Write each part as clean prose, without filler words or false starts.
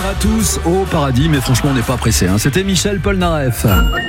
ira tous au paradis, mais franchement on n'est pas pressé. C'était Michel Polnareff.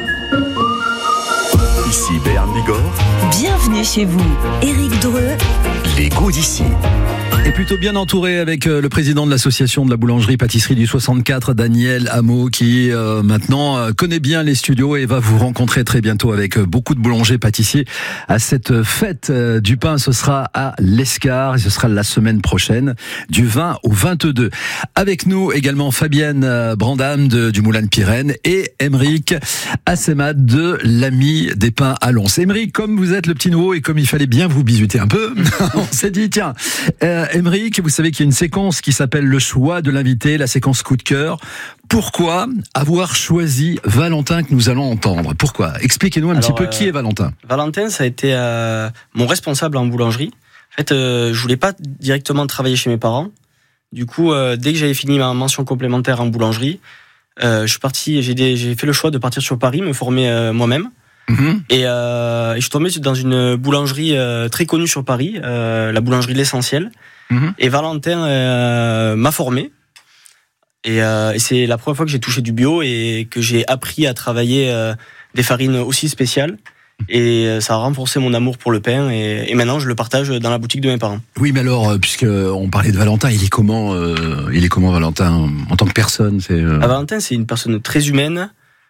Ici Béarn Bigorre. Bienvenue chez vous, Éric Dreux. Les goûts d'ici. Et plutôt bien entouré avec le président de l'association de la boulangerie-pâtisserie du 64, Daniel Hameau, qui maintenant connaît bien les studios et va vous rencontrer très bientôt avec beaucoup de boulangers-pâtissiers à cette fête du pain. Ce sera à l'Escar et ce sera la semaine prochaine, du 20 au 22. Avec nous également Fabienne Brandam du Moulin de Pirène et Émeric Assemad de l'Ami des Pains à Lons. Émeric, comme vous êtes le petit nouveau et comme il fallait bien vous bisuter un peu, on s'est dit tiens... Émeric, vous savez qu'il y a une séquence qui s'appelle le choix de l'invité, la séquence coup de cœur. Pourquoi avoir choisi Valentin que nous allons entendre? Pourquoi? Expliquez-nous un petit peu qui est Valentin. Valentin, ça a été mon responsable en boulangerie. En fait, je voulais pas directement travailler chez mes parents. Du coup, dès que j'avais fini ma mention complémentaire en boulangerie, je suis parti. J'ai fait le choix de partir sur Paris, me former moi-même. Et je suis tombé dans une boulangerie très connue sur Paris, la boulangerie L'Essentiel. Et Valentin m'a formé. Et c'est la première fois que j'ai touché du bio et que j'ai appris à travailler des farines aussi spéciales. Et ça a renforcé mon amour pour le pain. Et maintenant, je le partage dans la boutique de mes parents. Oui, mais alors, puisque on parlait de Valentin, il est comment Valentin en tant que personne? Valentin, c'est une personne très humaine.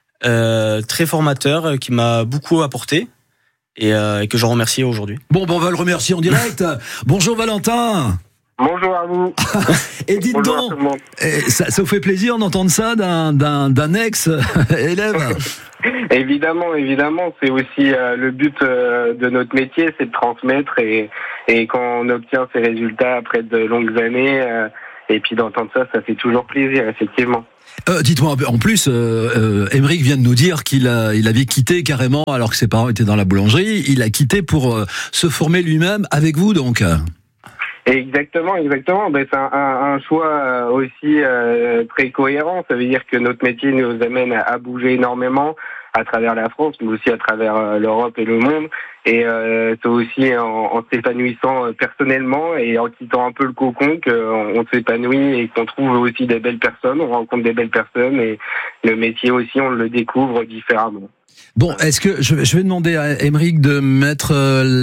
Très formateur, qui m'a beaucoup apporté et que je remercie aujourd'hui. Bon, on va le remercier en direct. Bonjour Valentin. Bonjour à vous. Et dites donc, ça vous fait plaisir d'entendre ça d'un ex-élève? Évidemment, c'est aussi le but de notre métier, c'est de transmettre et quand on obtient ces résultats après de longues années, et puis d'entendre ça fait toujours plaisir, effectivement. Dites-moi, en plus, Émeric vient de nous dire qu'il avait quitté carrément, alors que ses parents étaient dans la boulangerie, il a quitté pour se former lui-même avec vous, donc. Exactement. Ben, c'est un choix aussi très cohérent. Ça veut dire que notre métier nous amène à bouger énormément à travers la France, mais aussi à travers l'Europe et le monde. Et c'est aussi en s'épanouissant personnellement et en quittant un peu le cocon qu'on s'épanouit et qu'on trouve aussi des belles personnes, on rencontre des belles personnes et le métier aussi, on le découvre différemment. Bon, est-ce que je vais demander à Émeric de mettre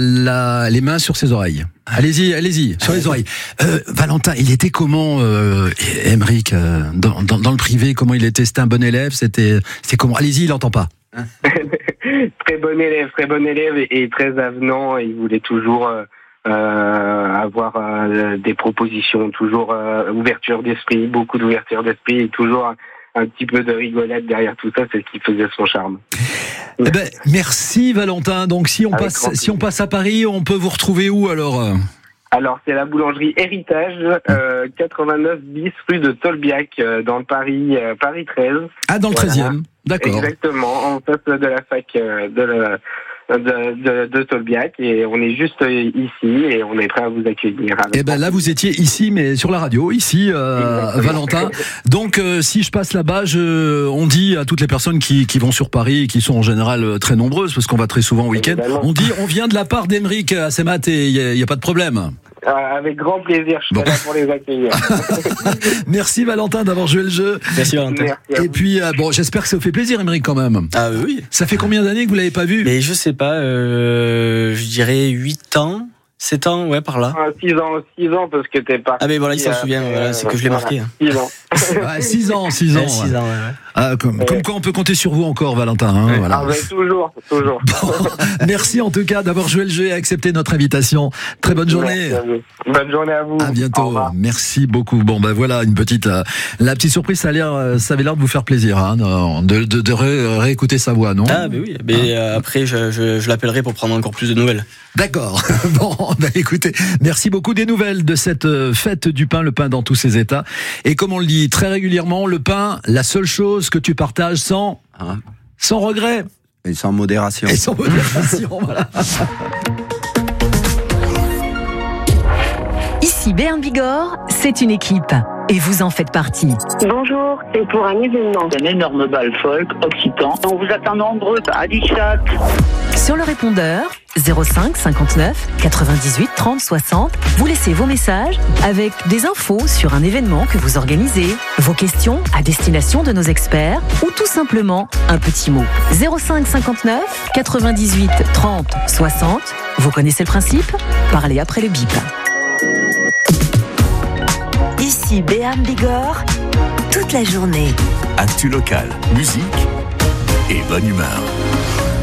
les mains sur ses oreilles. Allez-y, sur les oreilles. Valentin, il était comment, Émeric, dans le privé, comment il était? C'était un bon élève? C'était comment? Allez-y, il n'entend pas. Très bon élève et très avenant. Il voulait toujours avoir des propositions, toujours ouverture d'esprit, beaucoup d'ouverture d'esprit et toujours un petit peu de rigolade derrière tout ça, c'est ce qui faisait son charme. Eh ben, merci Valentin. Donc si on passe à Paris, on peut vous retrouver où alors? Alors c'est la boulangerie Héritage, 89 bis rue de Tolbiac, dans le Paris 13. Ah, dans le 13e, d'accord. Exactement, en face de la fac de Tolbiac, et on est juste ici et on est prêt à vous accueillir. Et ben là vous étiez ici, mais sur la radio, ici, Valentin. Donc si je passe là-bas, on dit à toutes les personnes qui vont sur Paris, qui sont en général très nombreuses, parce qu'on va très souvent au week-end, on dit on vient de la part d'Émeric Assemad et il y a pas de problème. Avec grand plaisir, je serai là pour les accueillir. Merci Valentin d'avoir joué le jeu. Merci Valentin. Et puis j'espère que ça vous fait plaisir, Émeric, quand même. Ah oui. Ça fait combien d'années que vous l'avez pas vu? Mais je sais pas, je dirais 8 ans. 7 ans, ouais, par là. 6 ans, parce que t'es parti. Ah, mais voilà, il s'en souvient, voilà, c'est que je l'ai marqué. 6 ans. Ouais, 6 ans. 6 ans, ouais. Ah, comme quoi on peut compter sur vous encore, Valentin. Hein, voilà. Ah, mais toujours. Bon, merci en tout cas d'avoir joué le jeu et accepté notre invitation. Très bonne journée. Bonne journée à vous. À bientôt. Merci beaucoup. Bon, ben voilà, une petite, la petite surprise, ça avait l'air de vous faire plaisir, hein, de réécouter sa voix, non? Ah, mais oui. Mais après, je l'appellerai pour prendre encore plus de nouvelles. D'accord. Bon, ben écoutez, merci beaucoup des nouvelles de cette fête du pain, le pain dans tous ses états. Et comme on le dit très régulièrement, le pain, la seule chose que tu partages sans regret. Et sans modération. Voilà. Ici Béarn Bigorre, c'est une équipe. Et vous en faites partie. Bonjour, c'est pour un événement. Un énorme bal folk occitan. On vous attend nombreux à Dichat. Sur le répondeur 05 59 98 30 60, vous laissez vos messages avec des infos sur un événement que vous organisez, vos questions à destination de nos experts ou tout simplement un petit mot. 05 59 98 30 60. Vous connaissez le principe ? Parlez après le bip. Ici Béarn Bigorre, toute la journée. Actu local, musique et bonne humeur.